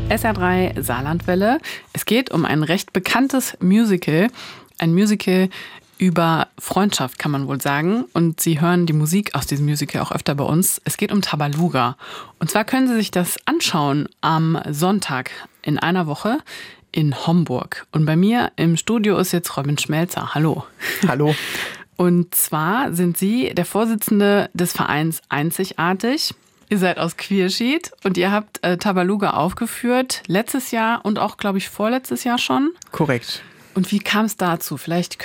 SR3 Saarlandwelle. Es geht um ein recht bekanntes Musical. Ein Musical über Freundschaft, kann man wohl sagen. Und Sie hören die Musik aus diesem Musical auch öfter bei uns. Es geht um Tabaluga. Und zwar können Sie sich das anschauen am Sonntag in einer Woche in Homburg. Und bei mir im Studio ist jetzt Robin Schmelzer. Hallo. Hallo. Und zwar sind Sie der Vorsitzende des Vereins Einzigartig. Ihr seid aus Quierschied und ihr habt Tabaluga aufgeführt, letztes Jahr und auch, glaube ich, vorletztes Jahr schon. Korrekt. Und wie kam es dazu? Vielleicht